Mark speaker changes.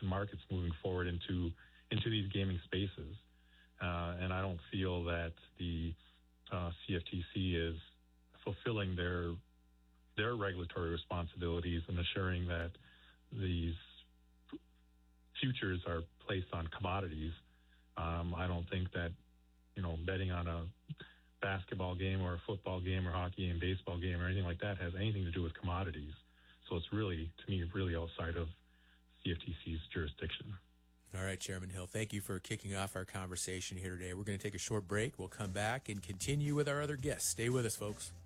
Speaker 1: prediction markets moving forward into these gaming spaces. And I don't feel that the CFTC is fulfilling their regulatory responsibilities and assuring that these futures are placed on commodities. I don't think that, betting on a basketball game or a football game or hockey game, baseball game or anything like that has anything to do with commodities. So it's really, to me, really outside of CFTC's jurisdiction.
Speaker 2: All right, Chairman Hill, thank you for kicking off our conversation here today. We're going to take a short break. We'll come back and continue with our other guests. Stay with us, folks.